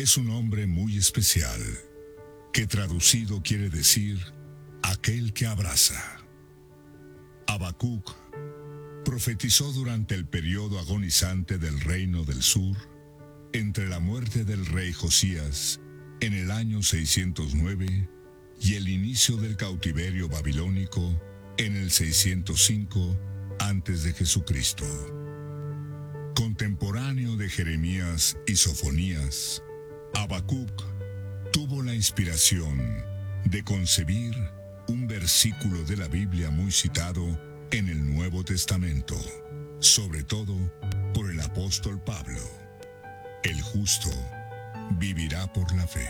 es un hombre muy especial, que traducido quiere decir aquel que abraza. Habacuc profetizó durante el periodo agonizante del reino del sur, entre la muerte del rey Josías en el año 609 y el inicio del cautiverio babilónico en el 605 antes de Jesucristo. Contemporáneo de Jeremías y Sofonías, Habacuc tuvo la inspiración de concebir un versículo de la Biblia muy citado en el Nuevo Testamento, sobre todo por el apóstol Pablo: el justo vivirá por la fe.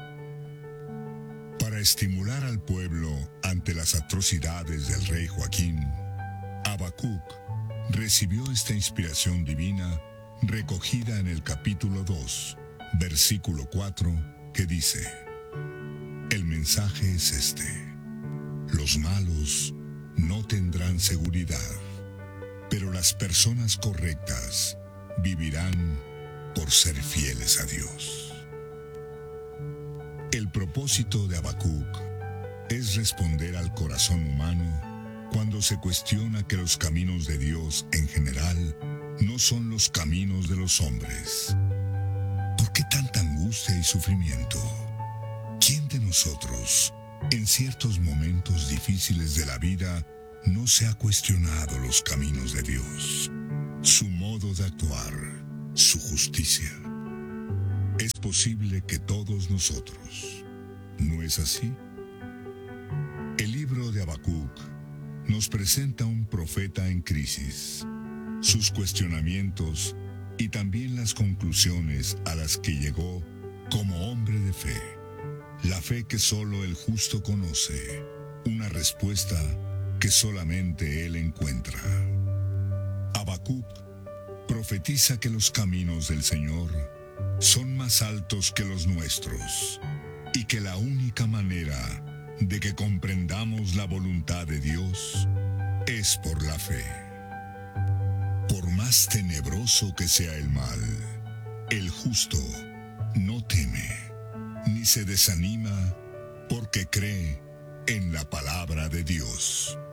Para estimular al pueblo ante las atrocidades del rey Joaquín, Habacuc recibió esta inspiración divina recogida en el capítulo 2, versículo 4, que dice: el mensaje es este: los malos no tendrán seguridad, pero las personas correctas vivirán por ser fieles a Dios. El propósito de Habacuc es responder al corazón humano cuando se cuestiona que los caminos de Dios en general no son los caminos de los hombres. ¿Por qué tanta angustia y sufrimiento? ¿Quién de nosotros, en ciertos momentos difíciles de la vida, no se ha cuestionado los caminos de Dios, su modo de actuar, su justicia? Es posible que todos nosotros. ¿No es así? El libro de Habacuc nos presenta un profeta en crisis, sus cuestionamientos y también las conclusiones a las que llegó como hombre de fe. La fe que solo el justo conoce, una respuesta que solamente él encuentra. Habacuc profetiza que los caminos del Señor son más altos que los nuestros y que la única manera de que comprendamos la voluntad de Dios es por la fe. Por más tenebroso que sea el mal, el justo no teme ni se desanima porque cree en la palabra de Dios.